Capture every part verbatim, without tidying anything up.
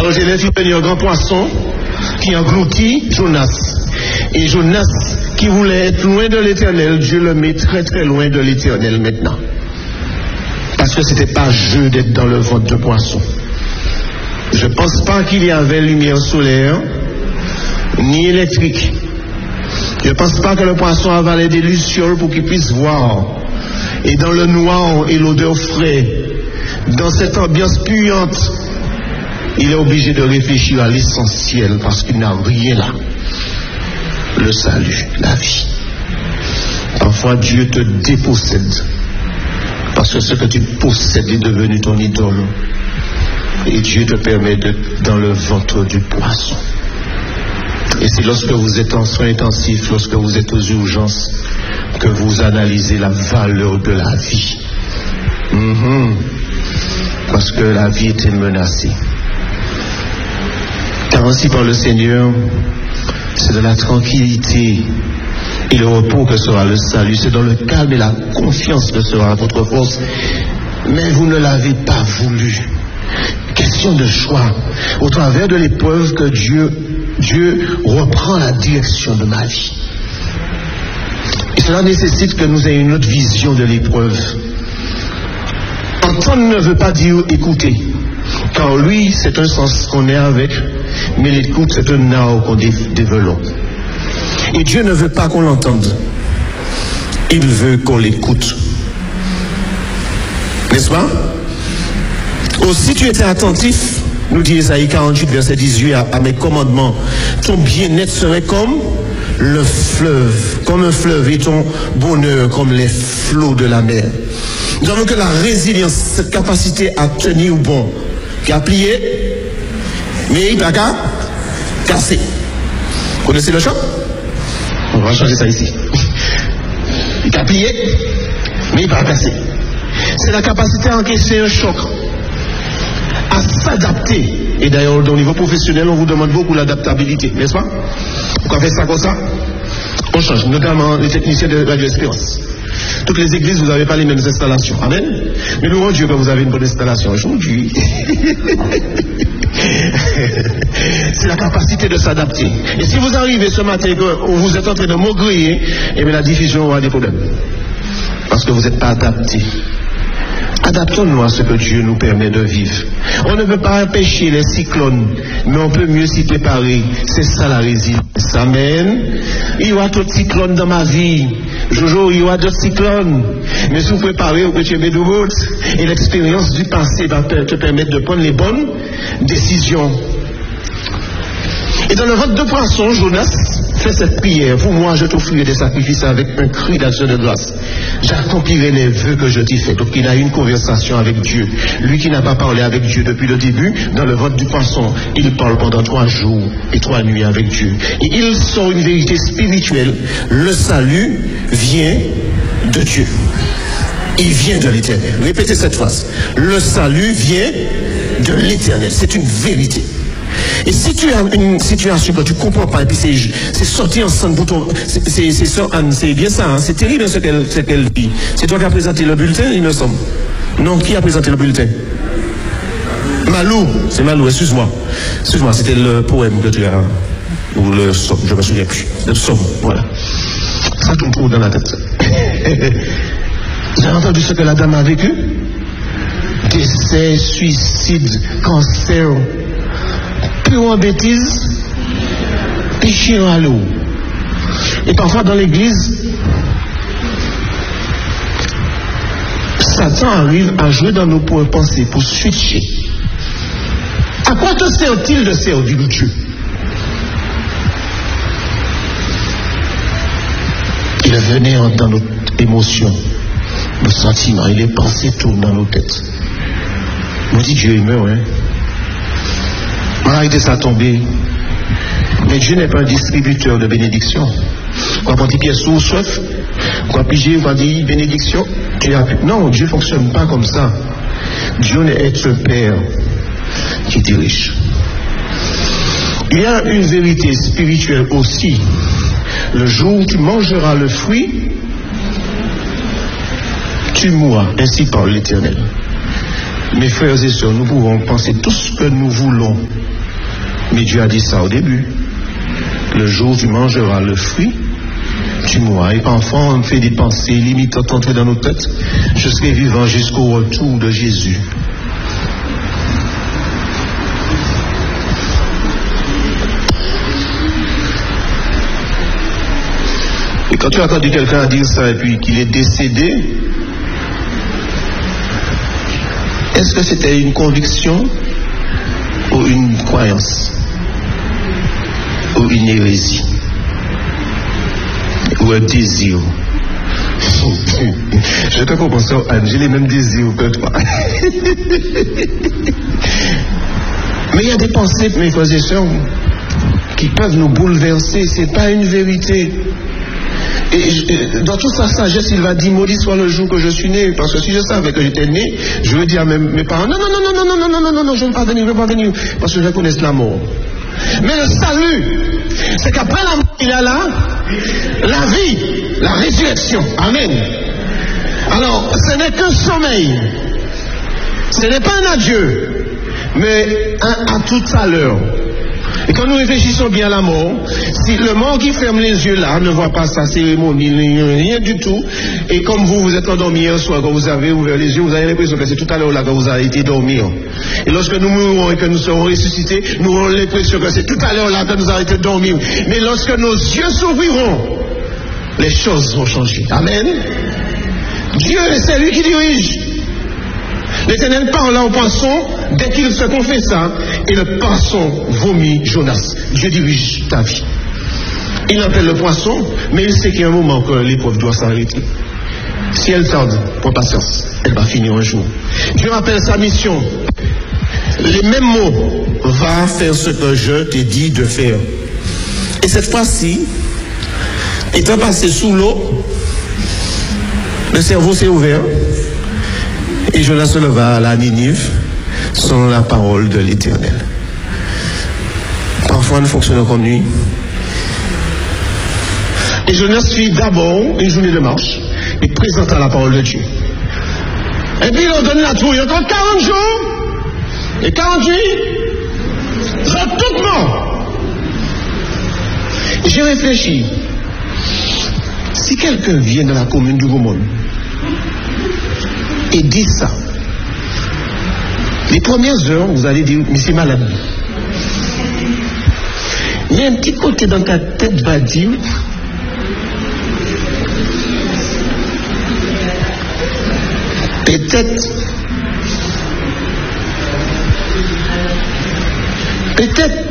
L'ange fit venir un grand poisson qui engloutit Jonas. Et Jonas, qui voulait être loin de l'Éternel, Dieu le met très très loin de l'Éternel maintenant. Parce que c'était pas jeu d'être dans le ventre de poisson. Je ne pense pas qu'il y avait lumière solaire, ni électrique. Je ne pense pas que le poisson avalait des lucioles pour qu'il puisse voir. Et dans le noir et l'odeur frais, dans cette ambiance puante, il est obligé de réfléchir à l'essentiel parce qu'il n'a rien là. Le salut, la vie. Parfois Dieu te dépossède parce que ce que tu possèdes est devenu ton idole. Et Dieu te permet d'être dans le ventre du poisson. Et c'est lorsque vous êtes en soins intensifs, lorsque vous êtes aux urgences, que vous analysez la valeur de la vie. Mm-hmm. Parce que la vie était menacée. Car ainsi par le Seigneur, c'est de la tranquillité et le repos que sera le salut. C'est dans le calme et la confiance que sera votre force. Mais vous ne l'avez pas voulu. Question de choix. Au travers de l'épreuve que Dieu, Dieu reprend la direction de ma vie. Et cela nécessite que nous ayons une autre vision de l'épreuve. Entendre ne veut pas dire écouter. Car lui, c'est un sens qu'on est avec, mais l'écoute, c'est un art qu'on développe. Et Dieu ne veut pas qu'on l'entende. Il veut qu'on l'écoute. N'est-ce pas? Aussi tu étais attentif, nous dit Ésaïe quarante-huit, verset dix-huit, à, à mes commandements. Ton bien-être serait comme le fleuve, comme un fleuve, et ton bonheur comme les flots de la mer. Nous avons que la résilience, cette capacité à tenir bon, qui a plié, mais il n'a qu'à casser. Vous connaissez le chant? On va changer ça ici. Il a plié, mais il n'a pas cassé. C'est la capacité à encaisser un choc, à s'adapter. Et d'ailleurs, au niveau professionnel, on vous demande beaucoup l'adaptabilité, n'est-ce pas? Pourquoi faire ça comme ça? On change, notamment les techniciens de Radio Espérance. Toutes les églises, vous n'avez pas les mêmes installations. Amen. Mais louons Dieu que vous avez une bonne installation aujourd'hui. C'est la capacité de s'adapter. Et si vous arrivez ce matin que vous êtes en train de maugréer, eh bien la diffusion aura des problèmes. Parce que vous n'êtes pas adapté. Adaptons-nous à ce que Dieu nous permet de vivre. On ne peut pas empêcher les cyclones, mais on peut mieux s'y préparer. C'est ça la résilience. Amen. Il y aura d'autres cyclones dans ma vie. Jojo, il y aura d'autres cyclones. Mais si vous préparez au petit de route, et l'expérience du passé va te permettre de prendre les bonnes décisions. Et dans le ventre de poisson, Jonas fait cette prière. Pour moi, je t'offrirai des sacrifices avec un cri d'action de grâce. J'accomplirai les vœux que je t'ai faits. Donc il a eu une conversation avec Dieu. Lui qui n'a pas parlé avec Dieu depuis le début, dans le ventre du poisson, il parle pendant trois jours et trois nuits avec Dieu. Et il sort une vérité spirituelle. Le salut vient de Dieu. Il vient de l'Éternel. Répétez cette phrase. Le salut vient de l'Éternel. C'est une vérité. Et si tu as une situation que tu ne comprends pas, et puis c'est sorti ensemble pour ton. C'est bien ça, hein, c'est terrible ce qu'elle qu dit. C'est toi qui as présenté le bulletin, il me semble. Non, qui a présenté le bulletin? Malou, c'est Malou, excuse-moi. Excuse-moi, c'était le poème que tu as. Ou le somme, je ne me souviens plus. Le somme, voilà. Ça tourne trop dans la tête. Vous avez entendu ce que la dame a vécu? Décès, suicide, cancer. Pure en bêtise, péché à l'eau. Et parfois dans l'église, Satan arrive à jouer dans nos pensées pour switcher. À quoi te sert-il de servir Dieu? Il venait dans nos émotions, nos sentiments, et les pensées tournent dans nos têtes. Moi, dit Dieu, il meurt, hein? On a arrêté ça tomber. Mais Dieu n'est pas un distributeur de bénédiction. Quand on dit pièce sous soif, quand pigé, on dit bénédiction, tu as... Non, Dieu ne fonctionne pas comme ça. Dieu est un Père qui dirige. Il y a une vérité spirituelle aussi. Le jour où tu mangeras le fruit, tu mourras. Ainsi parle l'Éternel. Mes frères et sœurs, nous pouvons penser tout ce que nous voulons Mais Dieu a dit ça au début. Le jour où tu mangeras le fruit, tu mourras. Et parfois, on me fait des pensées limitantes entrer dans nos têtes. Je serai vivant jusqu'au retour de Jésus. Et quand tu as entendu quelqu'un dire ça et puis qu'il est décédé, est-ce que c'était une conviction ou une croyance ou une hérésie ou un désir? Je te comprends ça, Anne, j'ai les mêmes désirs que toi. Mais il y a des pensées, mes frères et sœurs, qui peuvent nous bouleverser. C'est pas une vérité. Et je, dans toute sa sagesse, il va dire, maudit soit le jour que je suis né. Parce que si je savais que j'étais né, je veux dire à mes, mes parents, non, non, non, non, non, non, non, non, non, non, je ne veux pas venir, je ne veux pas venir. Parce que je connais la mort. Mais le salut, c'est qu'après la mort, il y a là, la vie, la résurrection. Amen. Alors, ce n'est qu'un sommeil. Ce n'est pas un adieu, mais un à tout à l'heure. Et quand nous réfléchissons bien à la mort, si le mort qui ferme les yeux là ne voit pas sa cérémonie, rien du tout, et comme vous, vous êtes endormi hier soir, quand vous avez ouvert les yeux, vous avez l'impression que c'est tout à l'heure là que vous avez été dormir. Et lorsque nous mourrons et que nous serons ressuscités, nous aurons l'impression que c'est tout à l'heure là que nous avons été dormir. Mais lorsque nos yeux s'ouvriront, les choses vont changer. Amen. Dieu, c'est lui qui dirige. L'Éternel parla au poisson dès qu'il se confessa, et le poisson vomit Jonas. Dieu dirige ta vie. Il appelle le poisson, mais il sait qu'il y a un moment que l'épreuve doit s'arrêter. Si elle tarde, prends patience, elle va finir un jour. Dieu rappelle sa mission. Les mêmes mots, va faire ce que je t'ai dit de faire. Et cette fois-ci, étant passé sous l'eau, le cerveau s'est ouvert. Et Jonas se leva à la Ninive selon la parole de l'Éternel. Parfois nous fonctionnons comme lui. Et Jonas fit d'abord une journée de marche et présenta la parole de Dieu. Et puis il leur donne la trouille. Il y a encore quarante jours et quarante-huit, vous êtes tous morts. J'ai réfléchi. Si quelqu'un vient dans la commune du Gaumont et dit ça, les premières heures, vous allez dire, mais c'est malade. Il y a un petit côté dans ta tête va dire, peut-être, peut-être,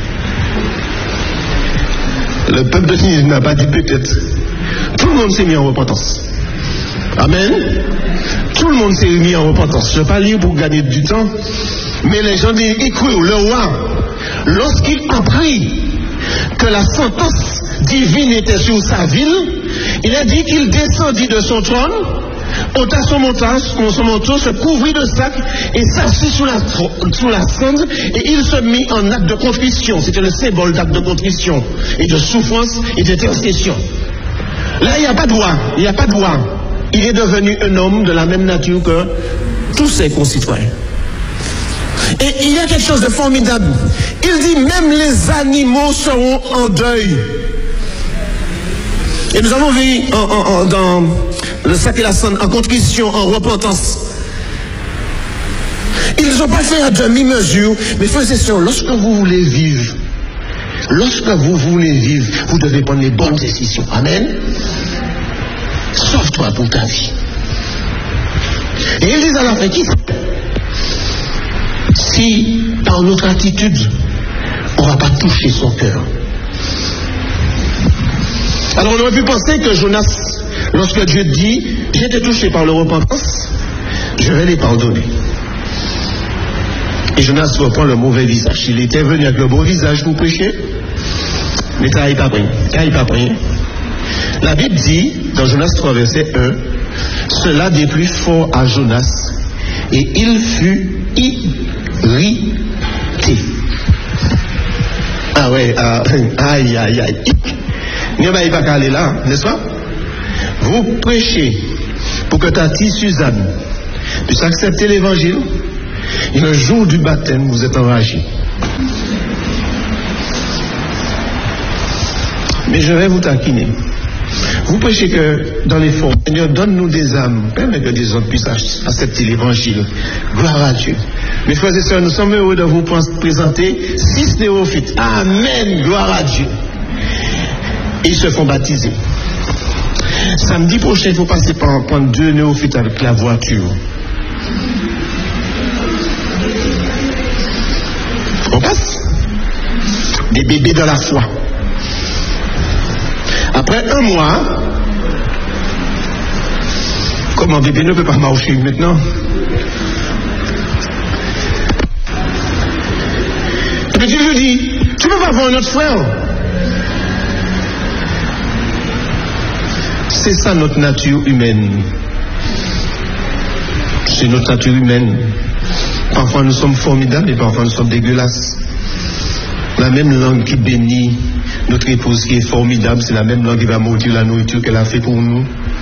le peuple de Ninive n'a pas dit peut-être. Tout le monde s'est mis en repentance. Amen. Tout le monde s'est mis en repentance. Je ne vais pas lire pour gagner du temps, mais les gens disent, écoute, le roi, lorsqu'il apprit que la sentence divine était sur sa ville, il a dit qu'il descendit de son trône, ôta son manteau, son manteau, se couvrit de sac et s'assit sous la, sous la cendre, et il se mit en acte de contrition. C'était le symbole d'acte de contrition et de souffrance et d'intercession. Là, il n'y a pas de droit, il n'y a pas de droit. Il est devenu un homme de la même nature que tous ses concitoyens. Et il y a quelque chose de formidable. Il dit même les animaux seront en deuil. Et nous avons vu en, en, en, dans le sac et la cendre, en contrition, en repentance. Ils n'ont pas fait à demi-mesure, mais frères et sœurs, lorsque vous voulez vivre, lorsque vous voulez vivre, vous devez prendre les bonnes décisions. Amen. Sauve-toi pour ta vie. Et ils disent à la fin, qui sait si par notre attitude, on ne va pas toucher son cœur. Alors on aurait pu penser que Jonas, lorsque Dieu dit, j'ai été touché par le repentance, je vais les pardonner. Et Jonas reprend le mauvais visage. Il était venu avec le beau visage pour prêcher, mais ça n'a pas pris. Ça n'a pas pris. La Bible dit, dans Jonas trois, verset un, cela déplut fort à Jonas, et il fut irrité. Ah ouais, ah, aïe, aïe, aïe. Il n'y a pas qu'à aller là, n'est-ce pas? Vous prêchez pour que ta tille Suzanne puisse accepter l'évangile, et le jour du baptême, vous êtes enragé. Mais je vais vous taquiner. Vous prêchez que dans les fonds, Seigneur, donne-nous des âmes, permet que des autres puissent accepter l'évangile. Gloire à Dieu. Mes frères et sœurs, nous sommes heureux de vous présenter six néophytes. Amen, gloire à Dieu. Ils se font baptiser. Samedi prochain, il faut passer par prendre deux néophytes avec la voiture. On passe. Des bébés dans la foi. Après un mois, comme un bébé ne peut pas marcher maintenant, et puis Dieu lui dit, tu ne peux pas voir notre frère. C'est ça notre nature humaine. C'est notre nature humaine. Parfois nous sommes formidables et parfois nous sommes dégueulasses. La même langue qui bénit notre épouse qui est formidable, c'est la même langue qui va maudire la nourriture qu'elle a fait pour nous.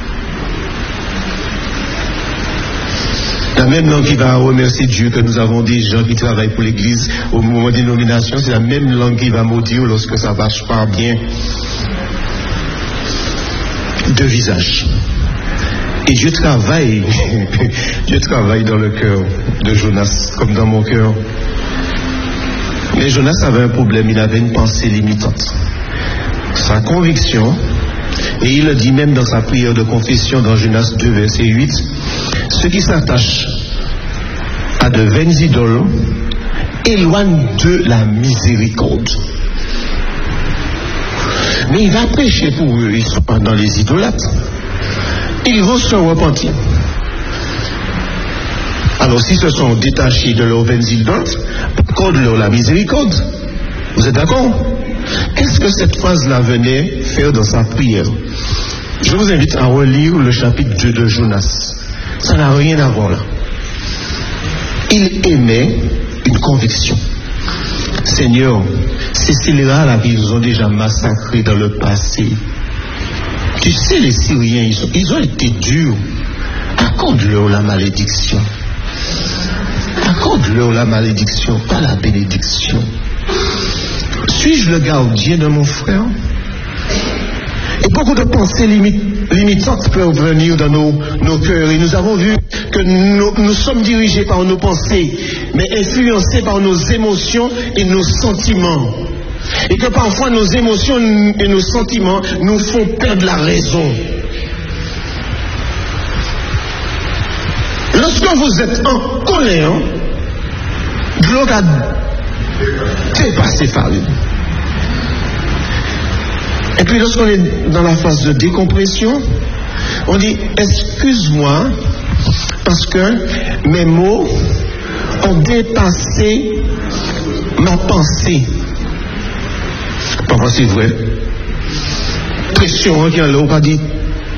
La même langue qui va remercier Dieu que nous avons des gens qui travaillent pour l'Église au moment des nominations, c'est la même langue qui va maudire lorsque ça marche pas bien. Deux visages. Et Dieu travaille, Dieu travaille dans le cœur de Jonas, comme dans mon cœur. Mais Jonas avait un problème, il avait une pensée limitante. Sa conviction, et il le dit même dans sa prière de confession dans Jonas deux, verset huit, ceux qui s'attachent à de vaines idoles éloignent de la miséricorde. Mais il va prêcher pour eux, ils ne sont pas dans les idolâtres. Ils vont se repentir. Alors s'ils se sont détachés de leurs vaines idoles, accorde-leur la miséricorde. Vous êtes d'accord? Qu'est-ce que cette phrase-là venait faire dans sa prière? Je vous invite à relire le chapitre deux de Jonas. Ça n'a rien à voir là. Il émet une conviction. Seigneur, ces scélérats-là qui nous ont déjà massacrés dans le passé, tu sais, les Syriens, ils, sont, ils ont été durs. Accorde-leur la malédiction. Accorde-leur la malédiction, pas la bénédiction. Suis-je le gardien de mon frère? Et beaucoup de pensées limite, limitantes peuvent venir dans nos, nos cœurs. Et nous avons vu que nous, nous sommes dirigés par nos pensées, mais influencés par nos émotions et nos sentiments. Et que parfois nos émotions et nos sentiments nous font perdre la raison. Lorsque vous êtes en colère, de l'eau a dépassé farine. Et puis lorsqu'on est dans la phase de décompression, on dit excuse-moi parce que mes mots ont dépassé ma pensée. Parfois c'est vrai. Pression, qui est là, on va dire.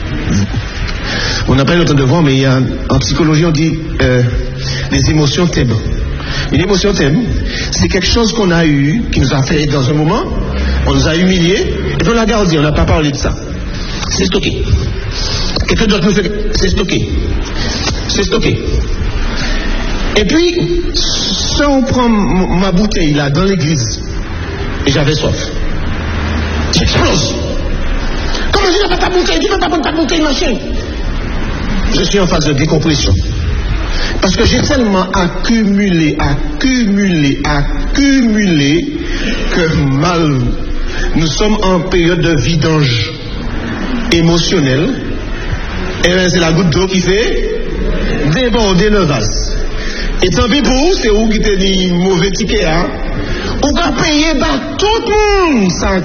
On n'a pas eu le temps de voir, mais il y a, en psychologie, on dit euh, les émotions thèmes. Une émotion thème, c'est quelque chose qu'on a eu, qui nous a fait dans un moment, on nous a humiliés, et puis on l'a gardé, on n'a pas parlé de ça. C'est stocké. Quelqu'un d'autre nous fait, c'est stocké. C'est stocké. Et puis, si on prend ma bouteille là, dans l'église, et j'avais soif, j'explose. Comment tu n'as pas ta bouteille? Tu ne peux pas prendre ta bouteille, machin. Je suis en phase de décompression. Parce que j'ai tellement accumulé, accumulé, accumulé que mal. Nous sommes en période de vidange émotionnel. Et bien c'est la goutte d'eau qui fait déborder le vase. Et tant pis pour vous, c'est vous qui t'avez dit mauvais ticket, hein? On va payer par tout le monde, ça.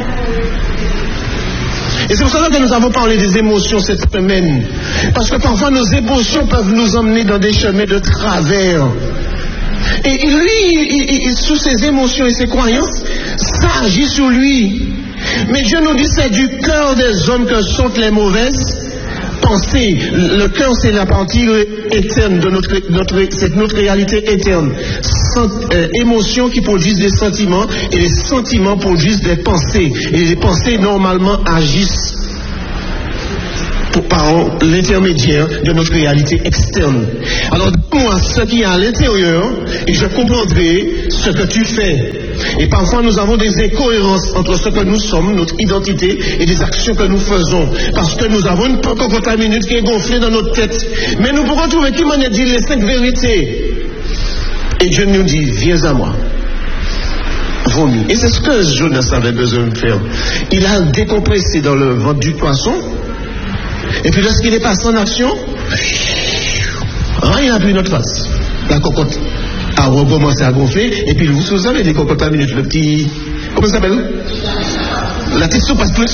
Et c'est pour cela que nous avons parlé des émotions cette semaine. Parce que parfois nos émotions peuvent nous emmener dans des chemins de travers. Et lui, il, il, sous ses émotions et ses croyances, ça agit sur lui. Mais Dieu nous dit c'est du cœur des hommes que sont les mauvaises pensées. Le cœur, c'est la partie éterne de notre, notre, c'est notre réalité éterne. Sent, euh, émotions qui produisent des sentiments et les sentiments produisent des pensées. Et les pensées normalement agissent. pour, par l'intermédiaire de notre réalité externe. Alors, dis-moi ce qui est à l'intérieur et je comprendrai ce que tu fais. Et parfois, nous avons des incohérences entre ce que nous sommes, notre identité, et des actions que nous faisons. Parce que nous avons une cocotte à minute qui est gonflée dans notre tête. Mais nous pourrons trouver qui m'en a dit les cinq vérités. Et Dieu nous dit, viens à moi. Vomis. Et c'est ce que Jonas avait besoin de faire. Il a décompressé dans le ventre du poisson. Et puis lorsqu'il est passé en action, ah, il n'a plus notre face. La cocotte a recommencé à gonfler. Et puis vous savez, les cocottes à minute, le petit... Comment ça s'appelle? La petite soupe passe plus.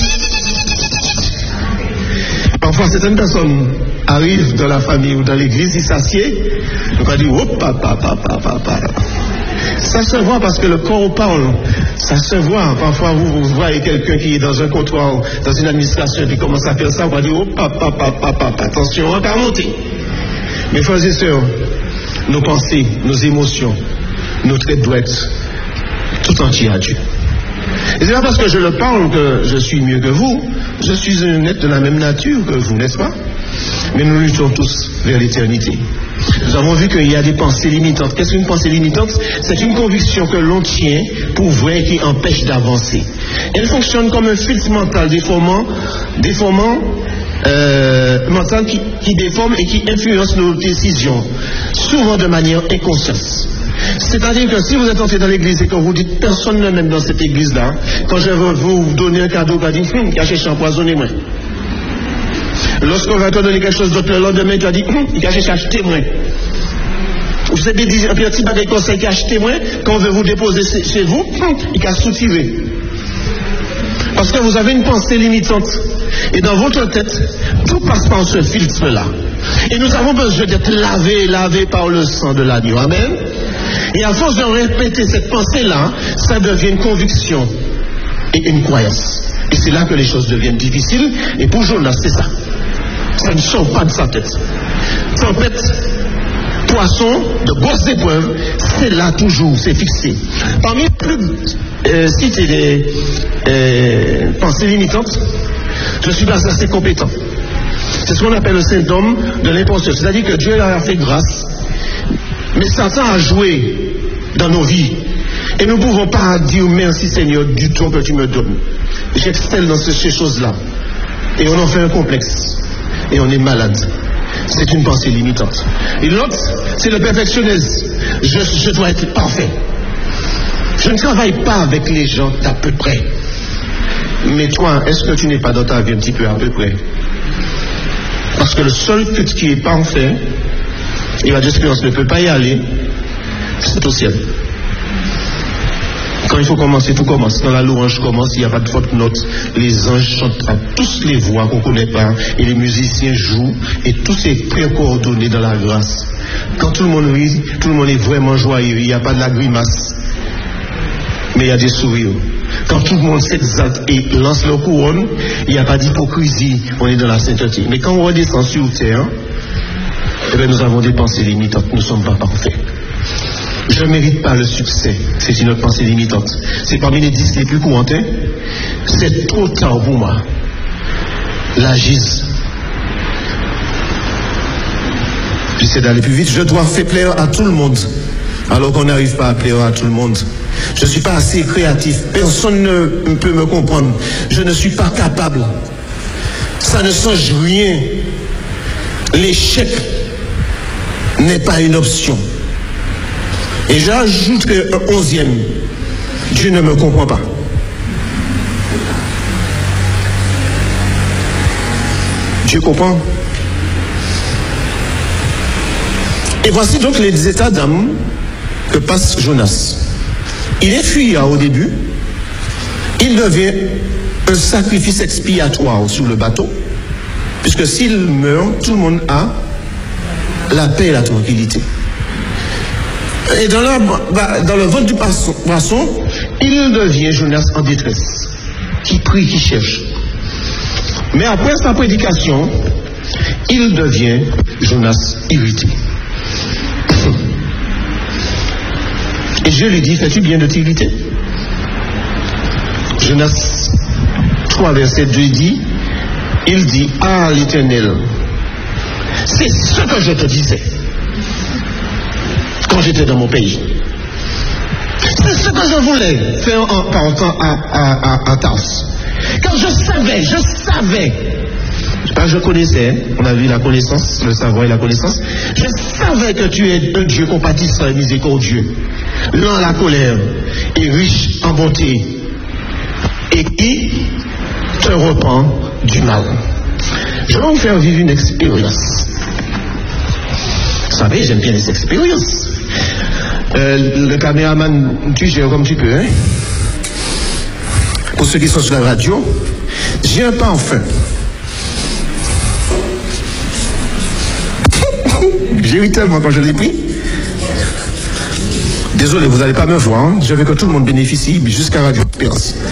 Parfois, certaines personnes arrivent dans la famille ou dans l'église, ils s'assiedent. On va dire, oh papa, papa, papa. Ça se voit parce que le corps parle. Ça se voit. Parfois, vous, vous voyez quelqu'un qui est dans un comptoir, dans une administration, qui commence à faire ça. On va dire, oh papa, papa, papa. Attention, on va monter. Mes frères et sœurs, nos pensées, nos émotions, notre tête doit être tout entier à Dieu. Et c'est pas parce que je le parle que je suis mieux que vous. Je suis un être de la même nature que vous, n'est-ce pas? Mais nous luttons tous vers l'éternité. Nous avons vu qu'il y a des pensées limitantes. Qu'est-ce qu'une pensée limitante? C'est une conviction que l'on tient pour vrai qui empêche d'avancer. Elle fonctionne comme un filtre mental déformant, déformant euh, mental qui, qui déforme et qui influence nos décisions, souvent de manière inconsciente. C'est-à-dire que si vous êtes entré dans l'église et que vous dites personne ne m'aime dans cette église-là, quand je vais vous donner un cadeau, vous allez dire hum, il a cherché à empoisonner moi. Lorsqu'on va te donner quelque chose d'autre le lendemain, tu vas dire hum, il a cherché à acheter moi. Vous avez dit un petit bagage de conseil qui a acheté moi, quand on veut vous déposer chez vous, hum, il a soutiré. Parce que vous avez une pensée limitante. Et dans votre tête, tout passe par ce filtre-là. Et nous avons besoin d'être lavés, lavés par le sang de l'agneau. Amen. Et à force de répéter cette pensée-là, ça devient une conviction et une croyance. Et c'est là que les choses deviennent difficiles. Et pour Jonas, c'est ça. Ça ne sort pas de sa tête. Tempête, poisson, de grosses épreuves, c'est là toujours, c'est fixé. Parmi les plus euh, cités des euh, pensées limitantes, je suis pas assez compétent. C'est ce qu'on appelle le syndrome de l'imposteur. C'est-à-dire que Dieu leur a fait grâce, mais Satan a joué dans nos vies. Et nous ne pouvons pas dire merci Seigneur du don que tu me donnes. J'excelle dans ces, ces choses-là. Et on en fait un complexe. Et on est malade. C'est une pensée limitante. Et l'autre, c'est le perfectionnisme. Je, je dois être parfait. Je ne travaille pas avec les gens d'à peu près. Mais toi, est-ce que tu n'es pas dans ta vie un petit peu à peu près? Parce que le seul culte qui est parfait, et la expérience ne peut pas y aller, c'est au ciel. Quand il faut commencer, tout commence. Quand la louange commence, il n'y a pas de faute note. Les anges chantent à tous les voix qu'on ne connaît pas, et les musiciens jouent, et tout est précoordonné dans la grâce. Quand tout le monde rit, tout le monde est vraiment joyeux, il n'y a pas de la grimace, mais il y a des sourires. Quand tout le monde s'exalte et lance leur couronne, il n'y a pas d'hypocrisie, on est dans la sainteté. Mais quand on redescend sur terre, eh bien, nous avons des pensées limitantes, nous ne sommes pas parfaits. Je ne mérite pas le succès, c'est une autre pensée limitante. C'est parmi les dix les plus courantes. Hein? C'est trop tard pour moi. La gise. J'essaie d'aller plus vite. Je dois faire plaire à tout le monde, alors qu'on n'arrive pas à plaire à tout le monde. Je ne suis pas assez créatif. Personne ne peut me comprendre. Je ne suis pas capable. Ça ne change rien. L'échec n'est pas une option. Et j'ajouterai un onzième. Dieu ne me comprend pas. Dieu comprend. Et voici donc les états d'âme que passe Jonas. Il est fuyard au début. Il devient un sacrifice expiatoire sur le bateau. Puisque s'il meurt, tout le monde a la paix et la tranquillité. Et dans, la, dans le ventre du poisson, il devient Jonas en détresse, qui prie, qui cherche. Mais après sa prédication, il devient Jonas irrité. Et Dieu lui dit, fais-tu bien de t'irriter? Jonas trois, verset deux dit, Il dit, ah l'Éternel, c'est ce que je te disais quand j'étais dans mon pays. C'est ce que je voulais faire en partant à, à, à, à Tars. Car je savais, je savais, pas je connaissais, on a vu la connaissance, le savoir et la connaissance, je savais que tu es un Dieu compatissant et miséricordieux, lent à la colère et riche en bonté, et qui te repent du mal. Je vais vous faire vivre une expérience. Vous savez, j'aime bien les expériences. Euh, le caméraman, tu gères comme tu peux, hein? Pour ceux qui sont sur la radio, j'ai un parfum. J'ai ri tellement quand je l'ai pris. Désolé, vous n'allez pas me voir, hein? Je veux que tout le monde bénéficie jusqu'à Radio Espérance.